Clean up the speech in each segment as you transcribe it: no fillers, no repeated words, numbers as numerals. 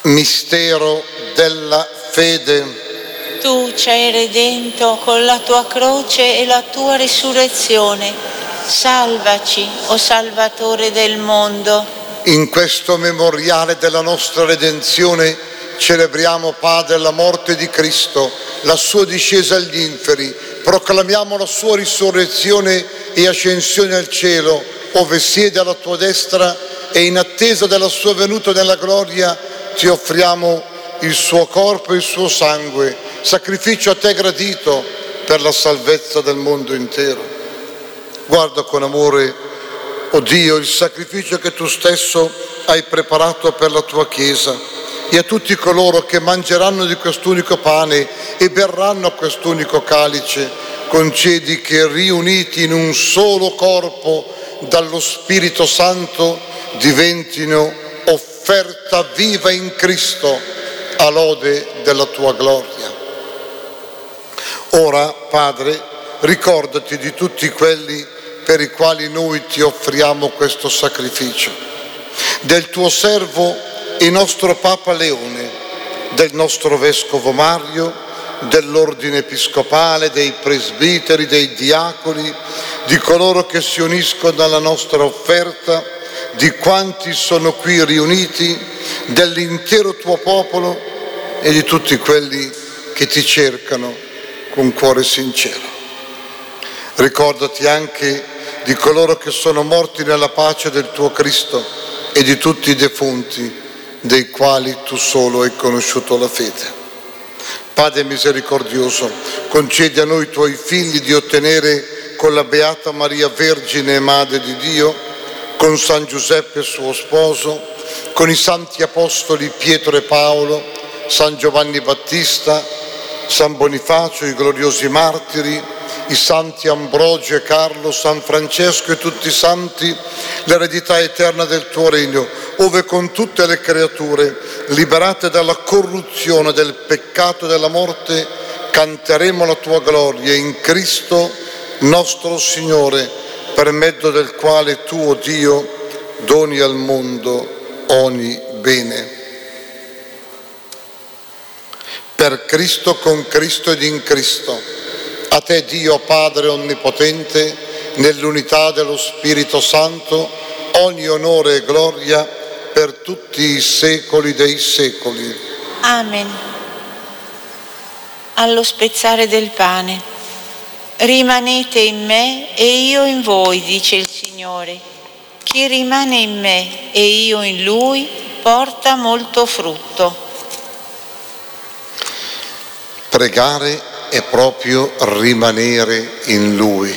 Mistero della fede. Tu ci hai redento con la tua croce e la tua risurrezione. Salvaci, o Salvatore del mondo. In questo memoriale della nostra redenzione celebriamo, Padre, la morte di Cristo, la sua discesa agli inferi, proclamiamo la sua risurrezione e ascensione al cielo, ove siede alla tua destra, e in attesa della sua venuta nella gloria ti offriamo il suo corpo e il suo sangue, sacrificio a te gradito per la salvezza del mondo intero. Guarda con amore, o Dio, il sacrificio che tu stesso hai preparato per la tua Chiesa, e a tutti coloro che mangeranno di quest'unico pane e berranno a quest'unico calice, concedi che, riuniti in un solo corpo dallo Spirito Santo, diventino offerta viva in Cristo a lode della tua gloria. Ora, Padre, ricordati di tutti quelli per i quali noi ti offriamo questo sacrificio, del tuo servo e nostro Papa Leone, del nostro Vescovo Mario, dell'Ordine Episcopale, dei presbiteri, dei diaconi, di coloro che si uniscono alla nostra offerta, di quanti sono qui riuniti, dell'intero tuo popolo e di tutti quelli che ti cercano con cuore sincero. Ricordati anche di coloro che sono morti nella pace del tuo Cristo e di tutti i defunti, dei quali tu solo hai conosciuto la fede. Padre misericordioso, concedi a noi tuoi figli di ottenere con la Beata Maria Vergine e Madre di Dio, con San Giuseppe suo sposo, con i santi apostoli Pietro e Paolo, San Giovanni Battista, San Bonifacio, i gloriosi martiri, i santi Ambrogio e Carlo, San Francesco e tutti i santi, l'eredità eterna del tuo regno, ove con tutte le creature, liberate dalla corruzione del peccato e della morte, canteremo la tua gloria in Cristo nostro Signore, per mezzo del quale tu, o Dio, doni al mondo ogni bene. Per Cristo, con Cristo ed in Cristo, a te Dio Padre Onnipotente, nell'unità dello Spirito Santo, ogni onore e gloria per tutti i secoli dei secoli. Amen. Allo spezzare del pane. Rimanete in me e io in voi, dice il Signore. Chi rimane in me e io in lui porta molto frutto. Pregare è proprio rimanere in lui.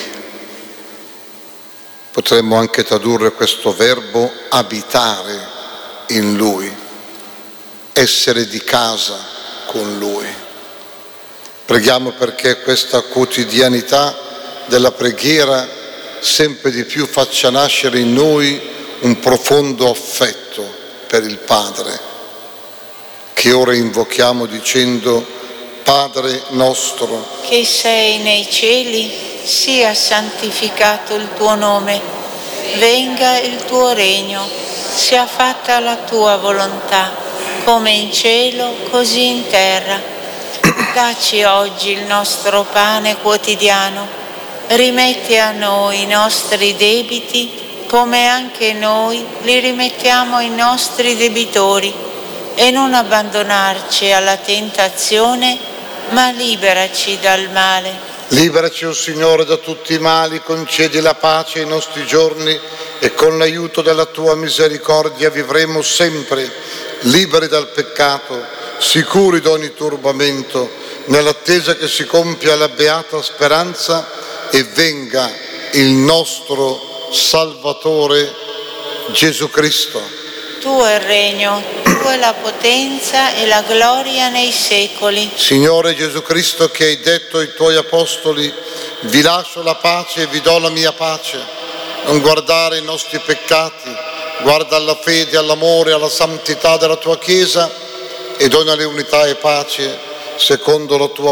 Potremmo anche tradurre questo verbo abitare in lui, essere di casa con lui. Preghiamo perché questa quotidianità della preghiera sempre di più faccia nascere in noi un profondo affetto per il Padre, che ora invochiamo dicendo: Padre nostro, che sei nei cieli, sia santificato il tuo nome, venga il tuo regno, sia fatta la tua volontà, come in cielo, così in terra. Dacci oggi il nostro pane quotidiano, rimetti a noi i nostri debiti, come anche noi li rimettiamo ai nostri debitori, e non abbandonarci alla tentazione, ma liberaci dal male. Liberaci, o Signore, da tutti i mali, concedi la pace ai nostri giorni e con l'aiuto della tua misericordia vivremo sempre liberi dal peccato, sicuri da ogni turbamento, nell'attesa che si compia la beata speranza e venga il nostro Salvatore Gesù Cristo. Tuo è il regno, tua è la potenza e la gloria nei secoli. Signore Gesù Cristo, che hai detto ai tuoi apostoli: vi lascio la pace e vi do la mia pace, non guardare i nostri peccati, guarda alla fede, all'amore, alla santità della tua Chiesa e donale unità e pace secondo la tua